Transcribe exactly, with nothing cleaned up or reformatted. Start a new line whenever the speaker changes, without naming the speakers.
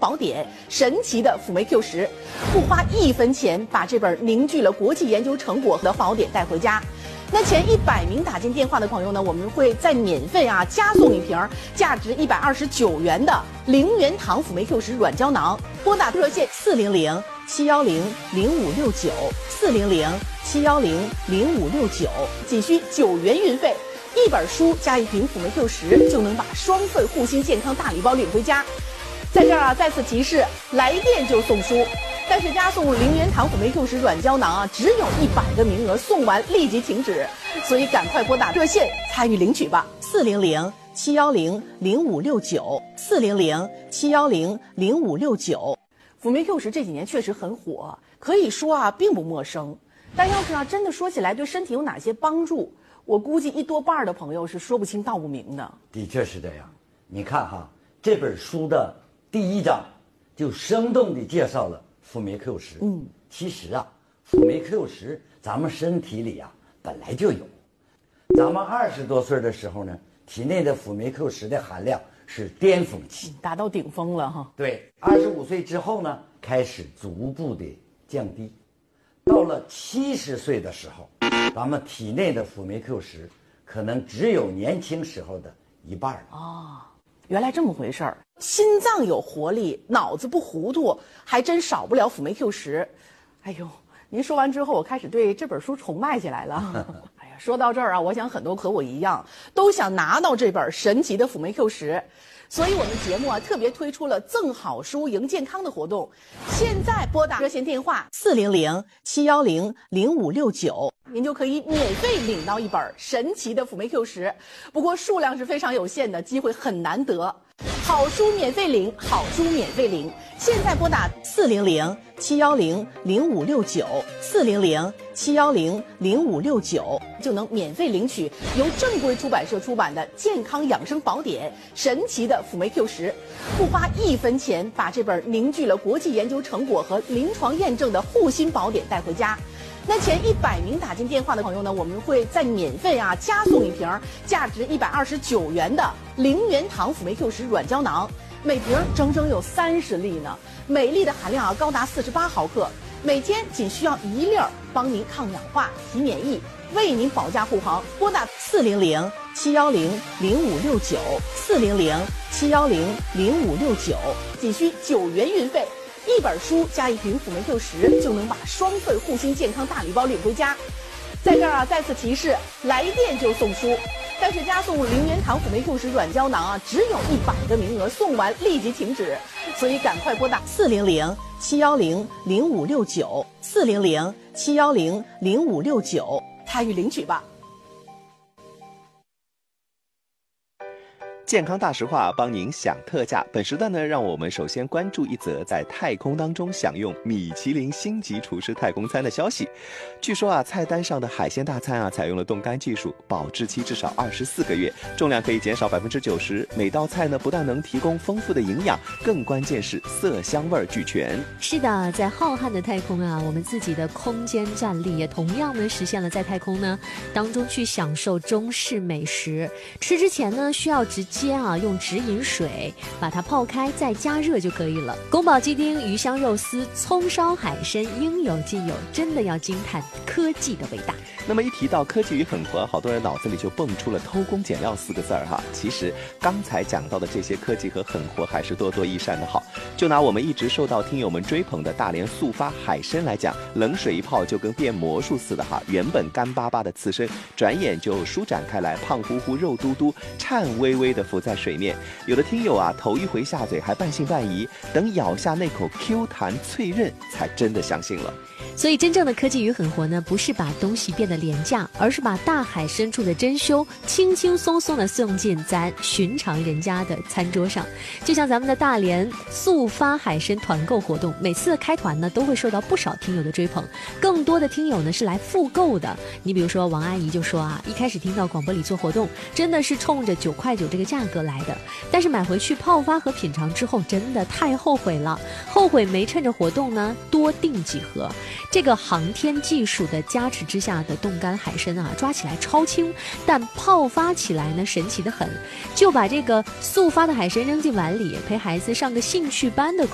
宝典，神奇的辅酶 Q 十，不花一分钱把这本凝聚了国际研究成果的宝典带回家。那前一百名打进电话的朋友呢，我们会再免费啊加送一瓶价值一百二十九元的零元堂辅酶 Q 十软胶囊。拨打热线四零零七幺零零五六九四零零七幺零零五六九，仅需九元运费。一本书加一瓶辅酶 Q 十，就能把双份护心健康大礼包领回家。在这儿啊，再次提示，来电就送书。但是加送零元堂辅酶 Q 十软胶囊啊，只有一百个名额，送完立即停止，所以赶快拨打热线参与领取吧。四零零七幺零零五六九四零零七幺零零五六九。辅酶 Q 十这几年确实很火，可以说啊并不陌生。但要是啊真的说起来对身体有哪些帮助，我估计一多半的朋友是说不清道不明的。
的确是这样。你看哈，这本书的第一章就生动地介绍了辅酶 Q 十。嗯，其实啊，辅酶 Q 十咱们身体里啊本来就有。咱们二十多岁的时候呢，体内的辅酶 Q 十的含量是巅峰期，
达到顶峰了哈。
对，二十五岁之后呢，开始逐步的降低。到了七十岁的时候，咱们体内的辅酶 Q 十可能只有年轻时候的一半了。
哦，原来这么回事儿。心脏有活力，脑子不糊涂，还真少不了辅酶 Q 十。哎呦，您说完之后，我开始对这本书崇拜起来了。哎呀，说到这儿啊，我想很多和我一样，都想拿到这本神奇的辅酶 Q 十。所以我们节目啊特别推出了赠好书赢健康的活动，现在拨打热线电话四零零七幺零零五六九，您就可以免费领到一本神奇的辅酶 Q 十。不过数量是非常有限的，机会很难得。好书免费领，好书免费领，现在拨打四零零七幺零零五六九四零零七幺零零五六九，就能免费领取由正规出版社出版的健康养生宝典神奇的辅酶 Q 十，不花一分钱把这本凝聚了国际研究成果和临床验证的护心宝典带回家。那前一百名打进电话的朋友呢，我们会再免费啊加送一瓶价值一百二十九元的零元堂辅酶 Q 十软胶囊，每瓶整整有三十粒呢，每粒的含量啊高达四十八毫克，每天仅需要一粒儿，帮您抗氧化、提免疫，为您保驾护航。拨打四零零七幺零零五六九四零零七幺零零五六九，仅需九元运费。一本书加一瓶辅酶 Q 十，就能把双份护心健康大礼包领回家。在这儿啊，再次提示，来电就送书。但是加送零元堂辅酶 Q 十软胶囊啊，只有一百个名额，送完立即停止，所以赶快拨打四零零七幺零零五六九四零零七幺零零五六九参与领取吧。
健康大实话帮您享特价。本时段呢，让我们首先关注一则在太空当中享用米其林星级厨师太空餐的消息。据说啊，菜单上的海鲜大餐啊，采用了冻干技术，保质期至少二十四个月，重量可以减少百分之九十。每道菜呢，不但能提供丰富的营养，更关键是色香味俱全。
是的，在浩瀚的太空啊，我们自己的空间站立也同样呢实现了在太空呢当中去享受中式美食。吃之前呢，需要直接接啊，用直饮水把它泡开，再加热就可以了。宫保鸡丁、鱼香肉丝、葱烧海参，应有尽有，真的要惊叹科技的伟大。
那么一提到科技与狠活，好多人脑子里就蹦出了偷工减料四个字儿哈。其实刚才讲到的这些科技和狠活还是多多益善的好。就拿我们一直受到听友们追捧的大连速发海参来讲，冷水一泡就跟变魔术似的哈，原本干巴巴的刺身，转眼就舒展开来，胖乎乎、肉嘟嘟、颤巍巍的浮在水面。有的听友啊，头一回下嘴还半信半疑，等咬下那口 Q 弹脆韧，才真的相信了。
所以真正的科技与狠活呢，不是把东西变得廉价，而是把大海深处的珍馐轻轻松松地送进咱寻常人家的餐桌上。就像咱们的大连速发海参团购活动，每次的开团呢，都会受到不少听友的追捧，更多的听友呢是来复购的。你比如说王阿姨就说啊，一开始听到广播里做活动，真的是冲着九块九这个价格来的，但是买回去泡发和品尝之后，真的太后悔了，后悔没趁着活动呢多订几盒。这个航天技术的加持之下的冻干海参啊，抓起来超轻，但泡发起来呢神奇的很。就把这个速发的海参扔进碗里，陪孩子上个兴趣班的